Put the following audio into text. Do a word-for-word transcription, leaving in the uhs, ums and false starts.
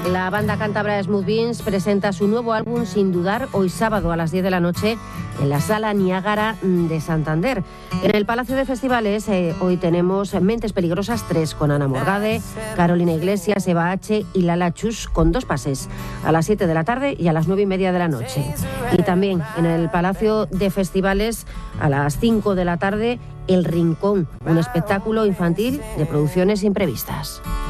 La banda cántabra Smooth Beans presenta su nuevo álbum Sin Dudar hoy sábado a las diez de la noche en la Sala Niágara de Santander. En el Palacio de Festivales eh, hoy tenemos Mentes Peligrosas tres con Ana Morgade, Carolina Iglesias, Eva H y Lala Chus con dos pases a las siete de la tarde y a las nueve y media de la noche. Y también en el Palacio de Festivales a las cinco de la tarde El Rincón, un espectáculo infantil de producciones imprevistas.